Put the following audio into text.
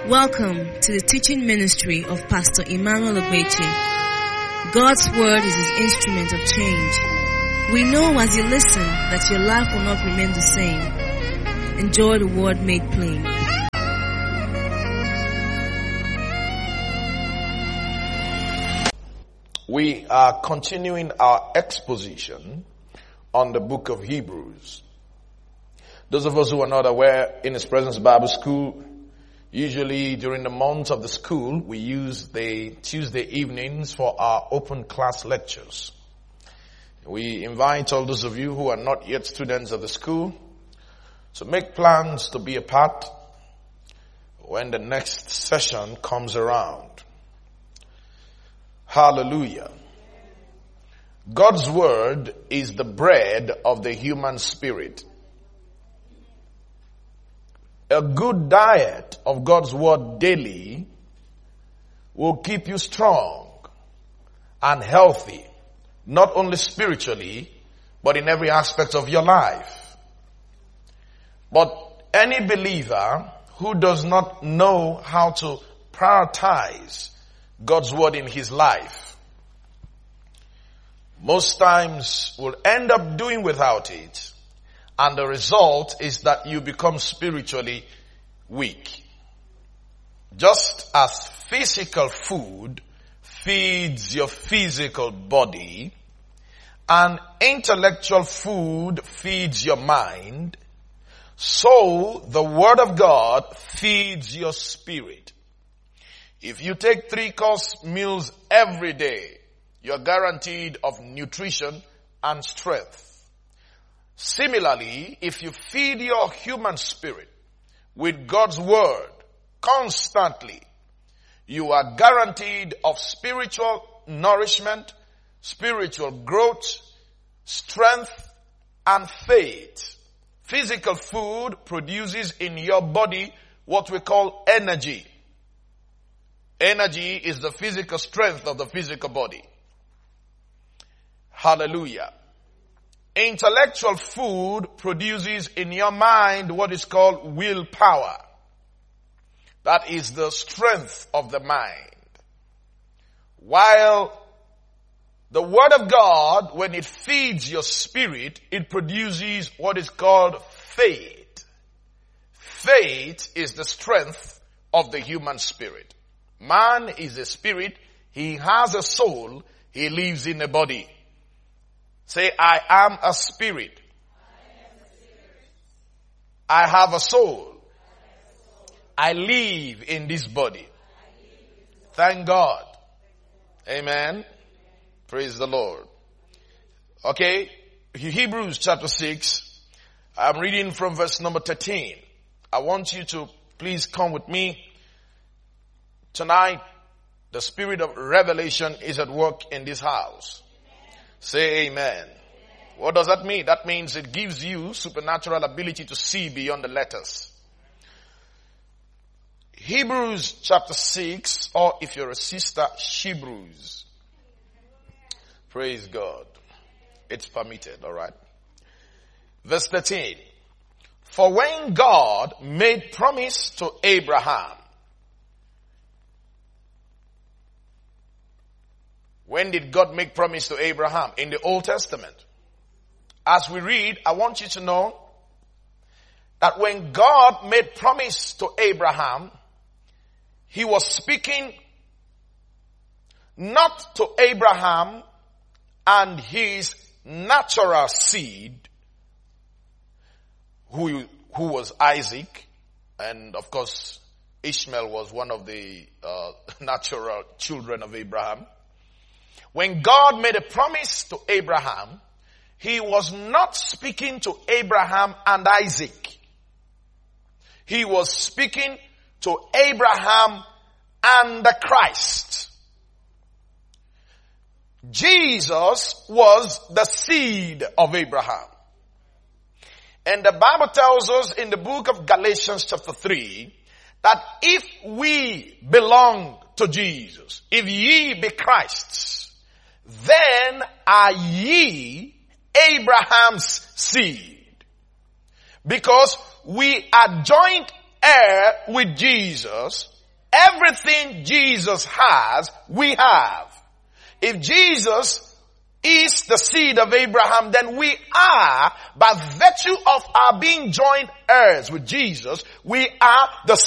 Welcome to the teaching ministry of Pastor Emmanuel Ogbeche. God's word is his instrument of change. We know as you listen that your life will not remain the same. Enjoy the word made plain. We are continuing our exposition on the book of Hebrews. Those of us who are not aware, in His Presence Bible School, usually during the month of the school, we use the Tuesday evenings for our open class lectures. We invite all those of you who are not yet students of the school to make plans to be a part when the next session comes around. Hallelujah. God's word is the bread of the human spirit. A good diet of God's word daily will keep you strong and healthy, not only spiritually, but in every aspect of your life. But any believer who does not know how to prioritize God's word in his life, most times will end up doing without it. And the result is that you become spiritually weak. Just as physical food feeds your physical body and intellectual food feeds your mind, so the word of God feeds your spirit. If you take 3-course meals every day, you're guaranteed of nutrition and strength. Similarly, if you feed your human spirit with God's word constantly, you are guaranteed of spiritual nourishment, spiritual growth, strength, and faith. Physical food produces in your body what we call energy. Energy is the physical strength of the physical body. Hallelujah. Intellectual food produces in your mind what is called willpower. That is the strength of the mind. While the word of God, when it feeds your spirit, it produces what is called faith. Faith is the strength of the human spirit. Man is a spirit. He has a soul. He lives in a body. Say, I am a spirit. I have a soul. I live in this body. Thank God. Amen. Praise the Lord. Okay. Hebrews chapter 6. I'm reading from verse number 13. I want you to please come with me. Tonight, the spirit of revelation is at work in this house. Say amen. What does that mean? That means it gives you supernatural ability to see beyond the letters. Hebrews chapter 6, or if you're a sister, Hebrews. Praise God. It's permitted, alright. Verse 13. For when God made promise to Abraham, when did God make promise to Abraham? In the Old Testament. As we read, I want you to know that when God made promise to Abraham, He was speaking not to Abraham and his natural seed, who was Isaac, and of course Ishmael was one of the natural children of Abraham. When God made a promise to Abraham, He was not speaking to Abraham and Isaac. He was speaking to Abraham and the Christ. Jesus was the seed of Abraham. And the Bible tells us in the book of Galatians chapter 3 that if we belong to Jesus, if ye be Christ's, then are ye Abraham's seed. Because we are joint heir with Jesus, Everything Jesus has, we have. If Jesus is the seed of Abraham, then we are, by virtue of our being joined heirs with Jesus, we are the